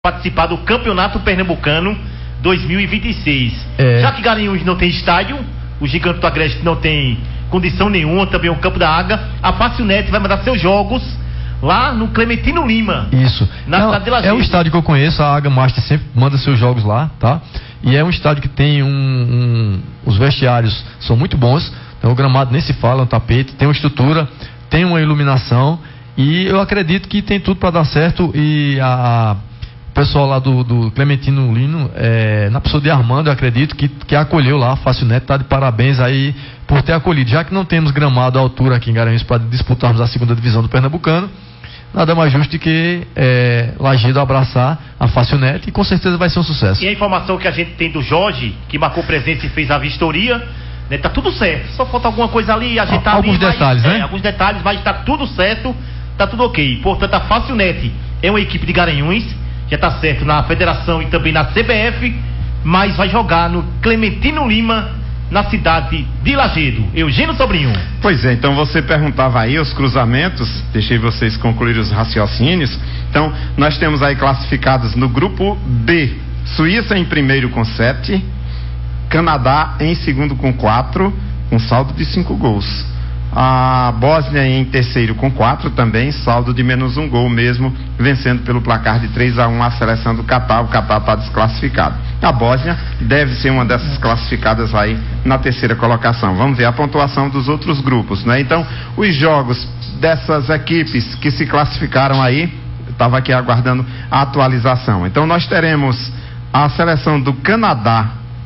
participar do Campeonato Pernambucano 2026. Já que Garanhuns não tem estádio, o Gigante do Agreste não tem condição nenhuma, também o Campo da Águia, a Facilnet vai mandar seus jogos lá no Clementino Lima. Isso. Na cidade de Lajeado. É um estádio que eu conheço, a Águia Master sempre manda seus jogos lá, tá? E é um estádio que tem os vestiários são muito bons, então o gramado nem se fala, um tapete, tem uma estrutura, tem uma iluminação, e eu acredito que tem tudo para dar certo. E o pessoal lá do Clementino Lino, na pessoa de Armando, eu acredito que acolheu lá a Facilnet, tá de parabéns aí por ter acolhido. Já que não temos gramado à altura aqui em Garanhuns para disputarmos a segunda divisão do Pernambucano, nada mais justo do que Lajeado abraçar a Facilnet, e com certeza vai ser um sucesso. E a informação que a gente tem do Jorge, que marcou presença e fez a vistoria, né, tá tudo certo, só falta alguma coisa ali, ajeitar alguns ali, detalhes, né? Alguns detalhes, mas tá tudo certo, tá tudo ok. Portanto, a Facilnet é uma equipe de Garanhuns, já está certo na federação e também na CBF, mas vai jogar no Clementino Lima, na cidade de Lajeado. Eugênio Sobrinho. Pois é, então você perguntava aí os cruzamentos, deixei vocês concluir os raciocínios. Então, nós temos aí classificados no grupo B, Suíça em primeiro com 7, Canadá em segundo com 4, com saldo de 5 gols. A Bósnia em terceiro com 4 também, saldo de menos 1 gol mesmo, vencendo pelo placar de 3-1 a seleção do Catar. O Catar está desclassificado. A Bósnia deve ser uma dessas classificadas aí na terceira colocação. Vamos ver a pontuação dos outros grupos, né? Então, os jogos dessas equipes que se classificaram aí, estava aqui aguardando a atualização. Então, nós teremos a seleção do Canadá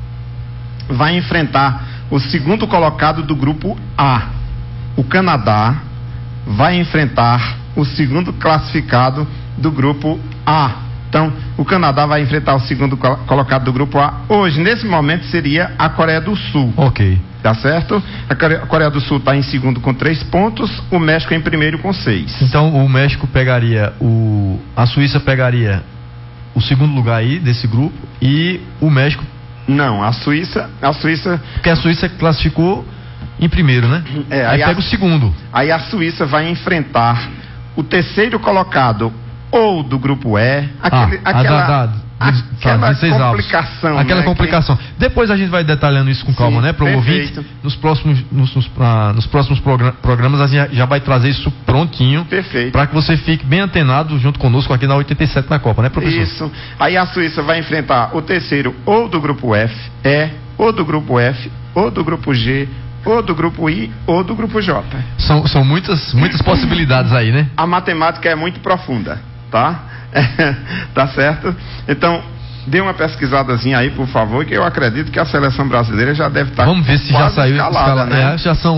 vai enfrentar o segundo colocado do grupo A. O Canadá vai enfrentar o segundo classificado do grupo A. Então, o Canadá vai enfrentar o segundo colocado do grupo A. Hoje, nesse momento, seria a Coreia do Sul. Ok. Tá certo? A Coreia do Sul está em segundo com 3 pontos, o México em primeiro com 6. Então, o México pegaria a Suíça pegaria o segundo lugar aí desse grupo, e o México... Não, a Suíça... Porque a Suíça classificou em primeiro, né? Aí pega o segundo. Aí a Suíça vai enfrentar o terceiro colocado ou do grupo E, aquela complicação. Aquela complicação. Depois a gente vai detalhando isso com calma, né? Para o ouvinte. Nos próximos programas a gente já vai trazer isso prontinho. Perfeito. Para que você fique bem antenado junto conosco aqui na 87 na Copa, né, professor? Isso. Aí a Suíça vai enfrentar o terceiro ou do grupo F, E, ou do grupo F, ou do grupo G, ou do grupo I, ou do grupo J. São muitas possibilidades aí, né? A matemática é muito profunda, tá? Tá certo? Então, dê uma pesquisadazinha aí, por favor, que eu acredito que a seleção brasileira já deve estar... Vamos ver se já saiu escalada, né? Já são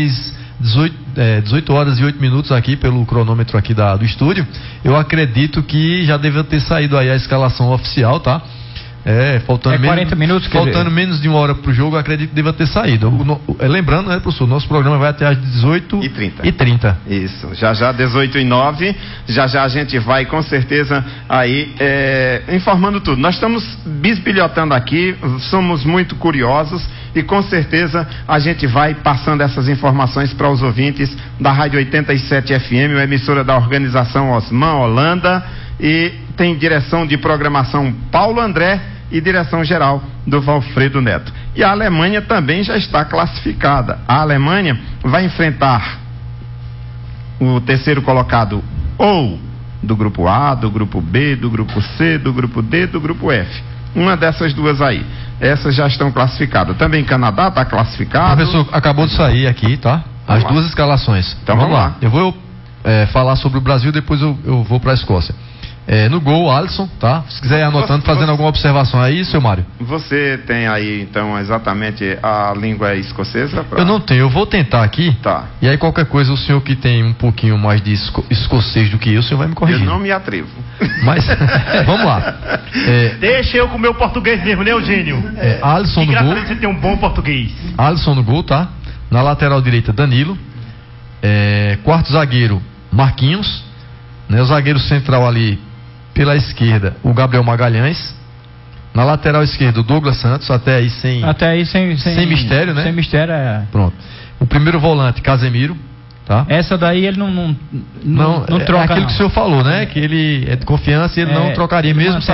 18 horas e 8 minutos aqui pelo cronômetro aqui do estúdio. Eu acredito que já deve ter saído aí a escalação oficial, tá? Faltando 40 minutos, faltando menos de 1 hora pro jogo, eu acredito que deva ter saído. Lembrando, né, professor, nosso programa vai até às 18h30. Isso, já 18h09, já a gente vai com certeza aí informando tudo. Nós estamos bisbilhotando aqui, somos muito curiosos e com certeza a gente vai passando essas informações para os ouvintes da Rádio 87 FM, uma emissora da organização Osman Holanda, e tem direção de programação Paulo André e direção geral do Valfredo Neto. E a Alemanha também já está classificada. A Alemanha vai enfrentar o terceiro colocado ou do grupo A, do grupo B, do grupo C, do grupo D, do grupo F. Uma dessas duas aí. Essas já estão classificadas. Também Canadá está classificado. Professor, acabou de sair aqui, tá? As duas escalações. Então vamos lá. Eu vou falar sobre o Brasil, depois eu vou para a Escócia. No gol, Alisson, tá? Se quiser ir anotando, fazendo alguma observação aí, seu Mário. Você tem aí, então, exatamente a língua escocesa? Eu não tenho, eu vou tentar aqui. Tá. E aí, qualquer coisa, o senhor que tem um pouquinho mais de escocês do que eu, o senhor vai me corrigir. Eu não me atrevo. Mas, vamos lá. Deixa eu com o meu português mesmo, né, Eugênio? Alisson no gol. Você tem um bom português. Alisson no gol, tá? Na lateral direita, Danilo. Quarto zagueiro, Marquinhos. Né? O zagueiro central ali, pela esquerda, o Gabriel Magalhães. Na lateral esquerda, o Douglas Santos. Até aí sem mistério, né? Sem mistério, Pronto. O primeiro volante, Casemiro. Tá? Essa daí ele não troca. É aquilo não. que o senhor falou, né? Que ele é de confiança e ele não trocaria mesmo